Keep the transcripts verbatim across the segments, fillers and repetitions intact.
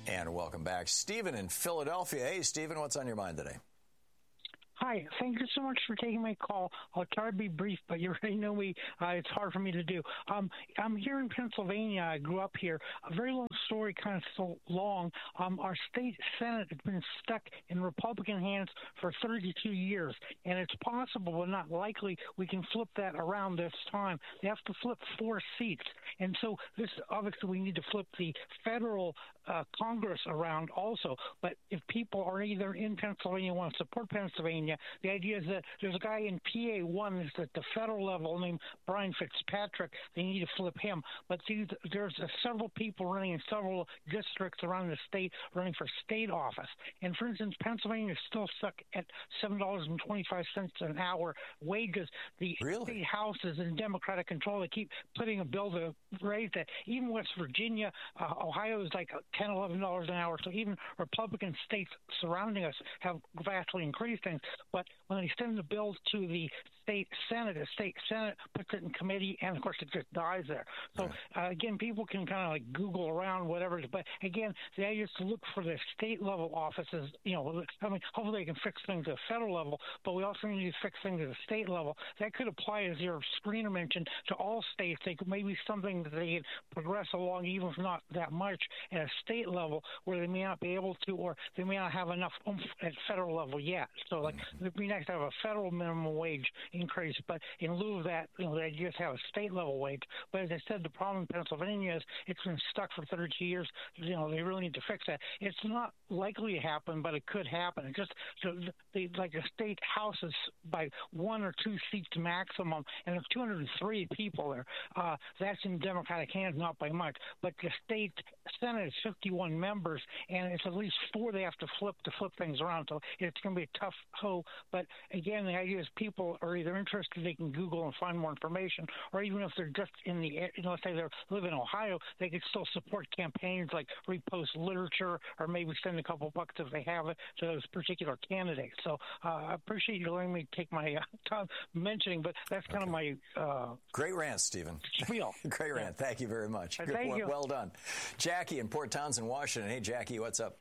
And welcome back. Stephen in Philadelphia. Hey, Stephen, what's on your mind today? Hi, thank you so much for taking my call. I'll try to be brief, but you already know me. Uh, it's hard for me to do. Um, I'm here in Pennsylvania. I grew up here. A very long story, kind of so long. Um, our state Senate has been stuck in Republican hands for thirty-two years, and it's possible, but not likely, we can flip that around this time. They have to flip four seats, and so this obviously we need to flip the federal uh, Congress around also. But if people are either in Pennsylvania and want to support Pennsylvania, the idea is that there's a guy in P A one that's at the federal level named Brian Fitzpatrick. They need to flip him. But see, there's uh, several people running in several districts around the state running for state office. And for instance, Pennsylvania is still stuck at seven dollars and twenty-five cents an hour wages. The really? state house is in Democratic control. They keep putting a bill to raise that. Even West Virginia, uh, Ohio is like ten dollars, eleven dollars an hour. So even Republican states surrounding us have vastly increased things. But when they send the bill to the state Senate, the state Senate puts it in committee, and of course it just dies there. So right. uh, again, people can kind of like Google around whatever. But again, the idea is to look for the state level offices. You know, I mean, hopefully they can fix things at the federal level, but we also need to fix things at the state level. That could apply, as your screener mentioned, to all states. They could maybe something that they can progress along, even if not that much, at a state level where they may not be able to, or they may not have enough oomph at federal level yet. So like. Mm-hmm. It'd be nice to have a federal minimum wage increase, but in lieu of that, you know, they just have a state level wage. But as I said, the problem in Pennsylvania is it's been stuck for thirty years. You know, they really need to fix that. It's not likely to happen, but it could happen. It just so the, like the state house is by one or two seats maximum, and there's two hundred three people there. Uh, that's in Democratic hands, not by much. But the state Senate is fifty-one members, and it's at least four they have to flip to flip things around. So it's going to be a tough hoe. But again, the idea is people are either interested, they can Google and find more information, or even if they're just in the, you know, let's say they live in Ohio, they could still support campaigns like repost literature, or maybe send a couple bucks if they have it to those particular candidates. So uh, I appreciate you letting me take my uh, time mentioning, but that's kind okay. of my uh, great rant, Stephen. Spiel. Great rant. Yeah. Thank you very much. Good, Thank well, you. Well done, Jackie in Port Townsend, Washington. Hey, Jackie, what's up?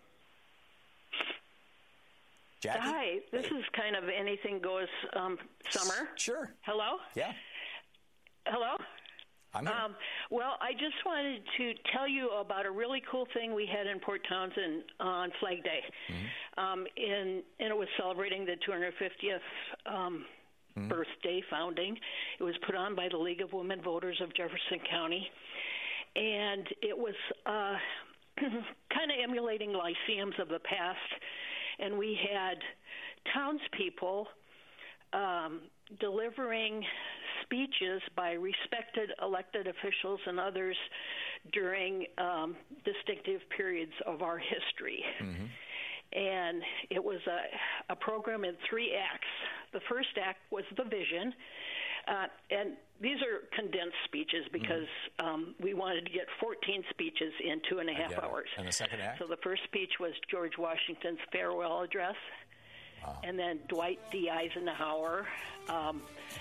Jackie? Hi, this hey. is kind of anything goes um, summer. Sure. Hello? Yeah. Hello? I'm here. Um, well, I just wanted to tell you about a really cool thing we had in Port Townsend on Flag Day. Mm-hmm. Um, in, and it was celebrating the two hundred fiftieth um, mm-hmm. birthday founding. It was put on by the League of Women Voters of Jefferson County. And it was uh, kind of emulating lyceums of the past. And we had townspeople um, delivering speeches by respected elected officials and others during um, distinctive periods of our history. Mm-hmm. And it was a, a program in three acts. The first act was the vision. Uh, and these are condensed speeches because mm-hmm. um, we wanted to get fourteen speeches in two and a half hours. And the second act? So the first speech was George Washington's farewell address. Wow. And then Dwight D. Eisenhower. Um,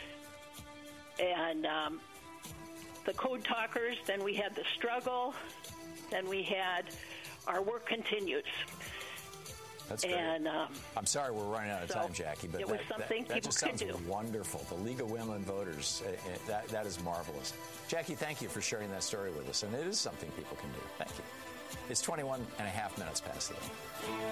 and um, the Code Talkers. Then we had the struggle. Then we had Our Work Continues. That's great. And, um, I'm sorry we're running out of so time, Jackie, but it was that, something that, that people just could sounds do. Wonderful. The League of Women Voters, uh, uh, that, that is marvelous. Jackie, thank you for sharing that story with us, and it is something people can do. Thank you. It's twenty-one and a half minutes past the hour.